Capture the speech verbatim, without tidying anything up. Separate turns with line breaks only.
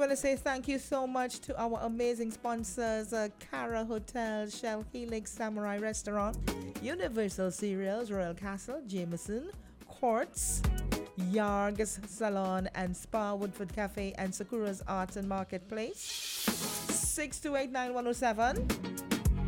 want to say thank you so much to our amazing sponsors, uh, Cara Hotel, Shell Helix Samurai Restaurant, Universal Cereals, Royal Castle, Jameson, Quartz, Yarg's Salon and Spa, Woodford Cafe, and Sakura's Arts and Marketplace. six two eight nine one oh seven.